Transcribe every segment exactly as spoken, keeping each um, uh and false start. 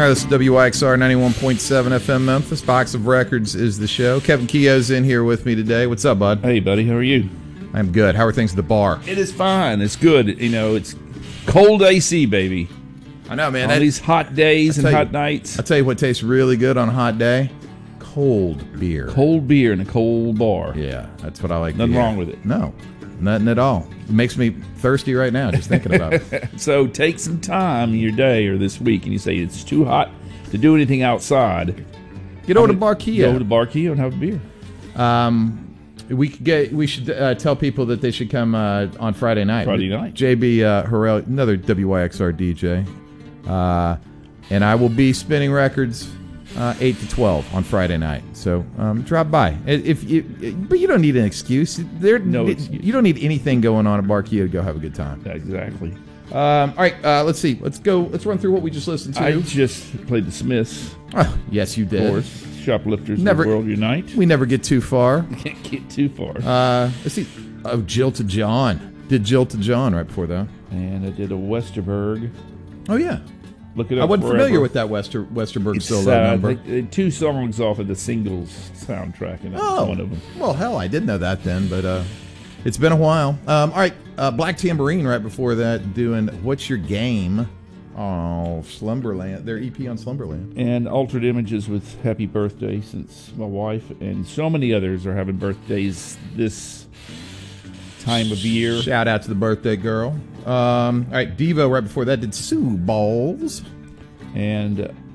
right, this is W Y X R ninety-one point seven F M Memphis. Box of Records is the show. Kevin Keogh's in here with me today. What's up, bud? Hey, buddy. How are you? I'm good. How are things at the bar? It is fine. It's good. You know, it's cold A C, baby. I know, man. All that, these hot days and you, hot nights. I'll tell you what tastes really good on a hot day. Cold beer. Cold beer in a cold bar. Yeah, that's what I like. Nothing to hear. wrong with it. No, nothing at all. It makes me thirsty right now just thinking about it. So take some time in your day or this week, and you say it's too hot to do anything outside. Get over to Bar Keogh. Go over to Bar Keogh and have a beer. Um, we could get. We should uh, tell people that they should come uh, on Friday night. Friday night. J B uh, Harrell, another W Y X R D J, uh, and I will be spinning records uh, eight to twelve on Friday night. So um, drop by. If you, but you don't need an excuse. There, No excuse. You don't need anything going on at Bar Keogh to go have a good time. Exactly. Um, all right, uh, let's see. Let's go. Let's run through what we just listened to. I just played the Smiths. Oh, yes, you Of did. course. Shoplifters Never- of the World Unite. We never get too far. Can't get too far. Uh, let's see. Oh, Jill to John. Did Jill to John right before that. And I did a Westerberg. Oh, yeah. Look it up. I wasn't forever. familiar with that Wester, Westerberg It's, solo uh, number. they- they- two songs off of the singles soundtrack, and that's Oh, one of them. well, hell, I did know that then, but uh, it's been a while. Um, all right, uh, Black Tambourine right before that doing What's Your Game? Oh, Slumberland. Their E P on Slumberland. And Altered Images with Happy Birthday, since my wife and so many others are having birthdays this time of year. Shout out to the birthday girl. Um, all right, Devo right before that did Sue Balls. And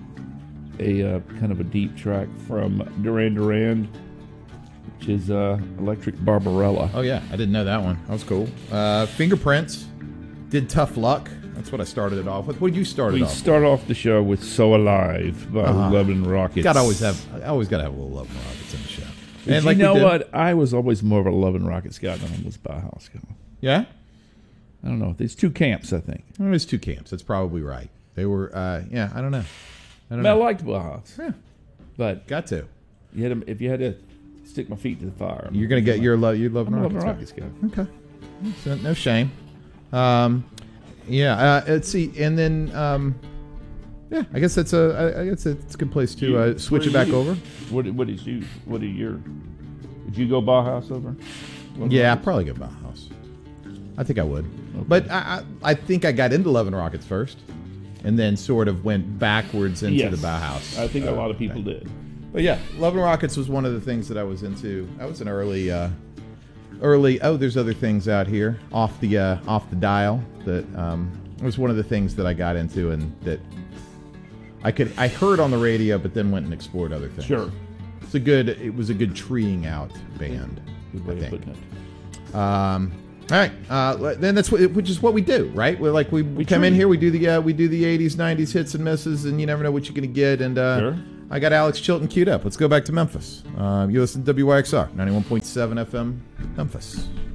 a uh, kind of a deep track from Duran Duran, which is uh, Electric Barbarella. Oh, yeah, I didn't know that one. That was cool. Uh, Fingerprints did Tough Luck. That's what I started it off with. What did you start it We off with? start off the show with So Alive by Uh-huh. Love and Rockets. Gotta always have, I always got to have a little Love and Rockets in the show. And like you we know did- what? I was always more of a Love and Rockets guy than I was Bauhaus guy. Yeah? I don't know. There's two camps, I think. Well, there's two camps. That's probably right. They were, uh, yeah, I don't know. I I, don't mean, I know. liked Bauhaus, Yeah, but got to. you had to, if you had to stick my feet to the fire, You're going to get your love, your Love I'm and a Love and Rockets. Rockets guy. Okay. So, no shame. Um, yeah, uh, let's see. And then, um, yeah, I guess that's a, I, I guess it's a good place to You- uh, switch what it back are you? over. What what is you? What are your? Did you go Bauhaus over? Love Yeah, I'd Rockets? probably go Bauhaus. I think I would. Okay. But I, I, I think I got into Love and Rockets first, and then sort of went backwards into Yes. the Bauhaus. I think a uh, lot of people thing. did. But yeah, Love and Rockets was one of the things that I was into. That was an early, uh, early. Oh, there's other things out here off the uh, off the dial. That um, was one of the things that I got into, and that I could I heard on the radio, but then went and explored other things. Sure. It's a good. It was a good treeing out band. Good I way of think. putting it. Um, all right, uh, then that's what, which is what we do, right? We're like we, we come in treat. here, we do the uh, we do the eighties, nineties hits and misses, and you never know what you're gonna get. And uh, Sure. I got Alex Chilton queued up. Let's go back to Memphis. Uh, you listen to W Y X R ninety-one point seven F M, Memphis.